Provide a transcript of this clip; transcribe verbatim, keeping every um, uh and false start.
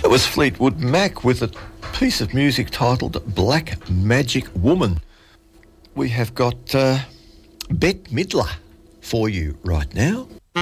That was Fleetwood Mac with a piece of music titled Black Magic Woman. We have got uh, Bette Midler for you right now.